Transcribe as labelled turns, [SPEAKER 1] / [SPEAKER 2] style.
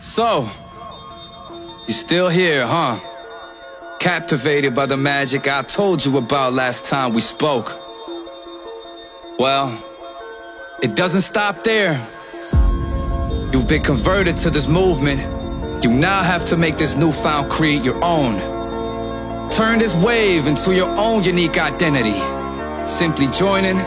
[SPEAKER 1] So, you're still here, huh? Captivated by the magic I told you about last time we spoke. Well, it doesn't stop there. You've been converted to this movement. You now have to make this newfound creed your own. Turn this wave into your own unique identity. Simply joining